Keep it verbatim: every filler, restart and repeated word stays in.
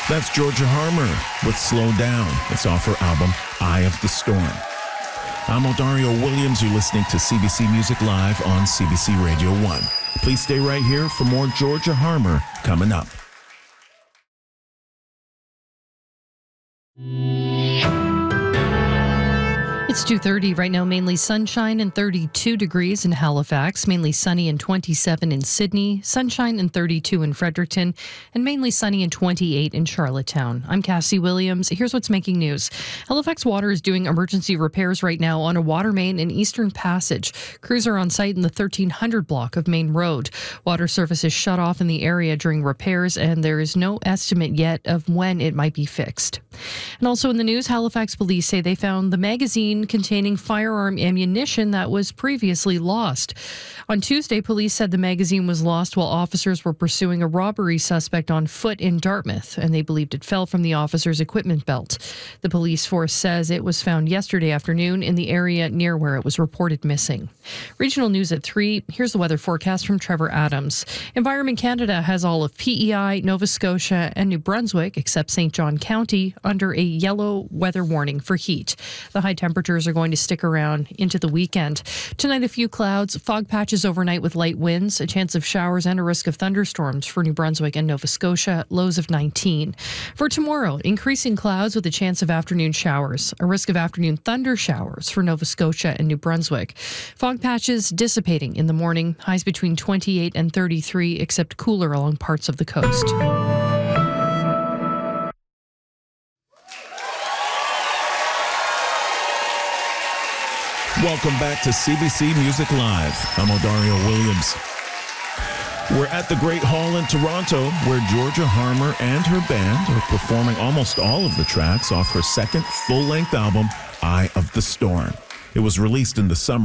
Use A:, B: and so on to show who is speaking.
A: That's Georgia Harmer with Slow Down. It's off her album, Eye of the Storm. I'm Odario Williams. You're listening to C B C Music Live on C B C Radio one. Please stay right here for more Georgia Harmer coming up.
B: It's two thirty right now, mainly sunshine and thirty-two degrees in Halifax, mainly sunny and twenty-seven in Sydney, sunshine and thirty-two in Fredericton, and mainly sunny and twenty-eight in Charlottetown. I'm Cassie Williams. Here's what's making news. Halifax Water is doing emergency repairs right now on a water main in Eastern Passage. Crews are on site in the thirteen hundred block of Main Road. Water service is shut off in the area during repairs, and there is no estimate yet of when it might be fixed. And also in the news, Halifax police say they found the magazine containing firearm ammunition that was previously lost. On Tuesday, police said the magazine was lost while officers were pursuing a robbery suspect on foot in Dartmouth, and they believed it fell from the officer's equipment belt. The police force says it was found yesterday afternoon in the area near where it was reported missing. Regional news at three. Here's the weather forecast from Trevor Adams. Environment Canada has all of P E I, Nova Scotia, and New Brunswick, except Saint John County, under a yellow weather warning for heat. The high temperatures are going to stick around into the weekend. Tonight, a few clouds, fog patches overnight with light winds, a chance of showers and a risk of thunderstorms for New Brunswick and Nova Scotia, lows of nineteen. For tomorrow, increasing clouds with a chance of afternoon showers, a risk of afternoon thunder showers for Nova Scotia and New Brunswick. Fog patches dissipating in the morning, highs between twenty-eight and thirty-three, except cooler along parts of the coast.
A: Welcome back to C B C Music Live. I'm Odario Williams. We're at the Great Hall in Toronto, where Georgia Harmer and her band are performing almost all of the tracks off her second full-length album, Eye of the Storm. It was released in the summer